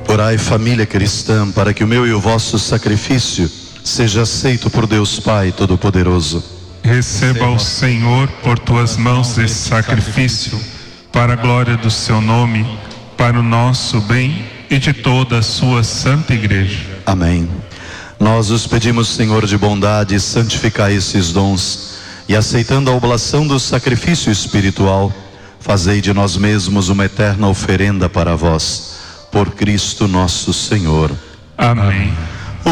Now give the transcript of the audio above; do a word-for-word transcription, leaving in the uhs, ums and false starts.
Orai, família cristã, para que o meu e o vosso sacrifício seja aceito por Deus Pai Todo-Poderoso. Receba o Senhor por tuas mãos esse sacrifício, para a glória do seu nome, para o nosso bem e de toda a sua santa igreja. Amém. Nós os pedimos, Senhor de bondade, santificai esses dons, e aceitando a oblação do sacrifício espiritual, fazei de nós mesmos uma eterna oferenda para vós, por Cristo nosso Senhor. Amém.